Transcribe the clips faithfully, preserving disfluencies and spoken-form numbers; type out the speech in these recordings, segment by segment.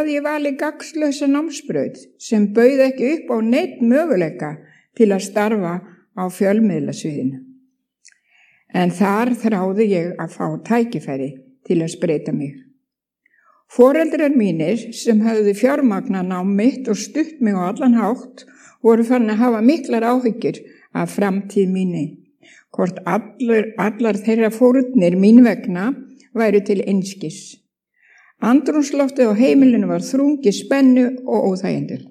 hafði ég valið gagnslausa námsbraut sem bauð ekki upp á neinn möguleika til að starfa á fjölmiðlasviðinu. En þar þráði ég að fá tækifæri til að spreyta mig. Foreldrar mínir sem höfðu fjármagnað nám mitt og stutt mig á allan hátt voru farin að hafa miklar áhyggjur af framtíð minni. Hvort allar, allar þeirra fórnir mín vegna væru til einskis. Andrúmsloftið á heimilinu var þrungið spennu og óþægindi.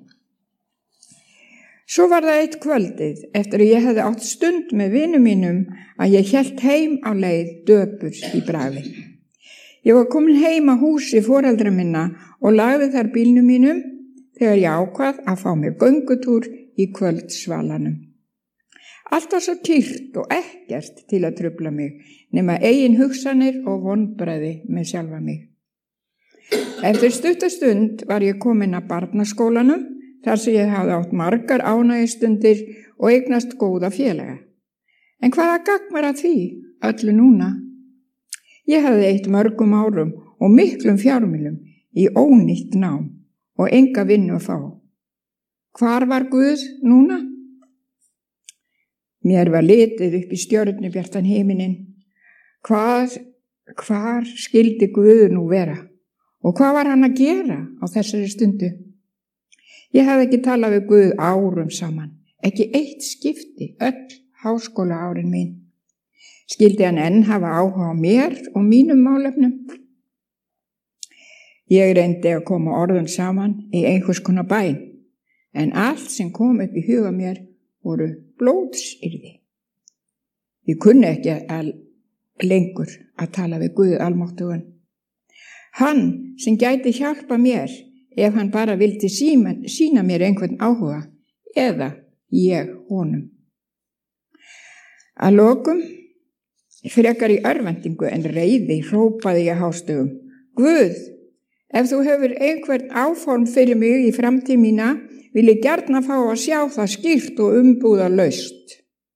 Svo var það eitt kvöldið eftir að ég hefði átt stund með vinum mínum að ég hélt heim á leið döpur í bragði. Ég var komin heim að húsi foreldra minna og lagði þar bílnum mínum þegar ég ákvað að fá mér göngutúr í kvöldsvalanum. Allt var svo kyrrt og ekkert til að trufla mig, nema eigin hugsanir og vonbrigði með sjálfa mig. Eftir stuttastund var ég komin að barnaskólanum, þar sem ég hafði átt margar ánægjustundir og eignast góða félaga. En hvaða gagn var að því, öllu núna? Ég hafði eytt mörgum árum og miklum fjármunum í ónýtt nám og enga vinnu að fá. Hvar var Guð núna? Mér var litið upp í stjörnubjartan himininn. Hvað, hvar skyldi Guð nú vera? Og hvað var hann að gera á þessari stundu? Ég hafði ekki talað við Guð árum saman, ekki eitt skipti, öll háskóla árin mín. Skyldi hann enn hafa áhuga á mér og mínum málefnum? Ég reyndi að koma orðum saman í einhvers konar bæn, en allt sem kom upp í huga mér voru blóðsyrði. Ég kunni ekki að lengur að tala við Guð almáttugan. Hann sem gæti hjálpa mér ef hann bara vildi síma, sína mér einhvern áhuga eða ég honum. Að lokum, frekar í örvendingu en reiði, hrópaði ég hástöfum. Guð, ef þú hefur einhvern áform fyrir mig í framtíð mína, vil ég gjarna fá að sjá það skýrt og umbúða laust.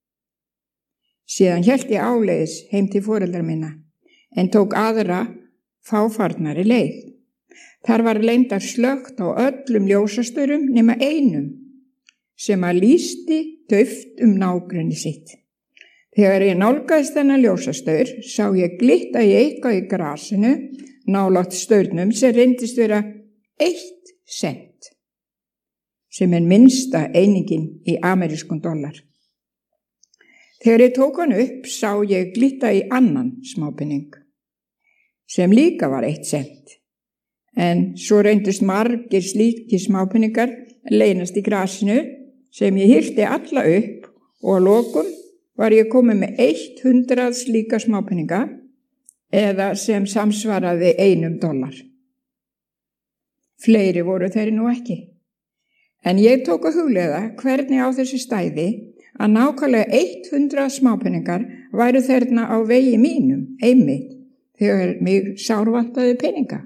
Síðan hélt ég áleiðis heim til foreldra minna, en tók aðra fáfarnari leið. Þar var leyndar slökkt á öllum ljósastörum nema einum, sem að lýsti dauft um nágrenni sitt. Þegar ég nálgaðist þennan ljósastaur, sá ég glitta í eitthvað í grasinu, nálægt staurnum sem reyndist vera eitt sent, sem er minnsta einingin í amerískum dollar. Þegar ég tók hann upp, sá ég glitta í annan smápenning, sem líka var eitt sent. En svo reyndist margir slíkir smápenningar leynast í grasinu, sem ég hirti alla upp og að lokum var ég komið með eitt hundrað slíka smápenninga eða sem samsvaraði einum dollar. Fleiri voru þeir nú ekki. En ég tók að hugleiða hvernig á þessu stæði að nákvæmlega eitt hundrað smápenningar væru þarna á vegi mínum, einmitt, þegar mig sárvantaði peninga.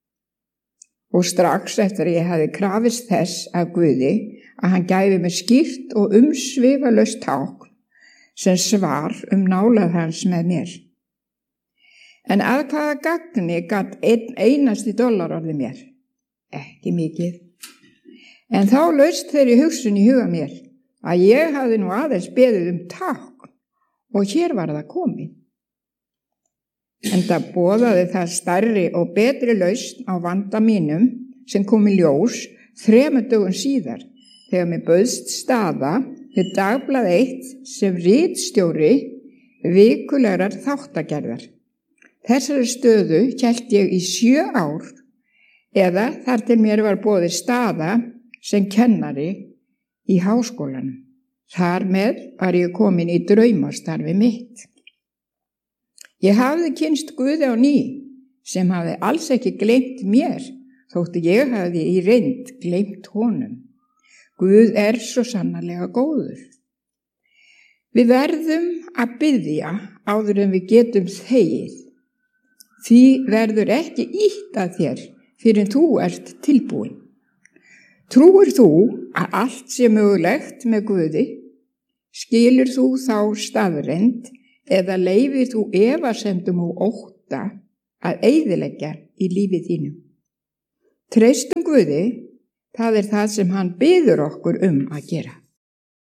Og strax eftir ég hefði krafist þess af Guði að hann gæfi mér skýrt og umsvifalaust tákn sem svar um nálað hans með mér. En að hvaða gagni gat einn einasti dollar orðið mér? Ekki mikið. En þá laust þeirri hugsun í huga mér að ég hafði nú aðeins beðið um tákn og hér var það komið. En það boðaði það stærri og betri lausn á vanda mínum sem kom í ljós þremur dögum síðar þegar mér bauðst staða við Dagblað eitt sem ritstjóri vikulegrar þáttagerðar. Þessari stöðu hélt ég í sjö ár eða þar til mér var boðið staða sem kennari í háskólanum. Þar með var ég komin í draumastarfi mitt. Ég hafði kynst Guði á ný, sem hafði alls ekki gleymt mér, þótt ég hafði í reynd gleymt honum. Guð er svo sannarlega góður. Við verðum að biðja áður en við getum þegið. Því verður ekki ýtt að þér fyrir þú ert tilbúin. Trúir þú að allt sé mögulegt með Guði? Skilur þú þá staðreynd eða leyfir þú efasemdum og ótta að eyðileggja í lífi þínu? Treystum Guði, það er það sem hann biður okkur um að gera.